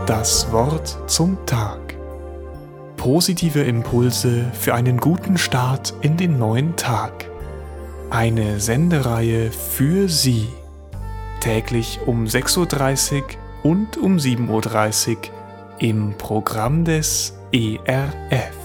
Das Wort zum Tag. Positive Impulse für einen guten Start in den neuen Tag. Eine Sendereihe für Sie. Täglich um 6:30 Uhr und um 7:30 Uhr im Programm des ERF.